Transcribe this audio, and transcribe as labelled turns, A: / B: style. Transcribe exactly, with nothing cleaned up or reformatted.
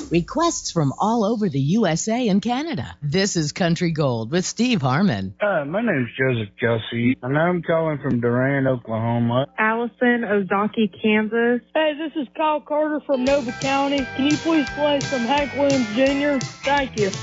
A: Requests from all over the U S A and Canada. This is Country Gold with Steve Harmon.
B: Hi, my name's Joseph Kelsey, and I'm calling from Durant, Oklahoma.
C: Allison Ozaki, Kansas.
D: Hey, this is Kyle Carter from Nova County. Can you please play some Hank Williams Junior? Thank you.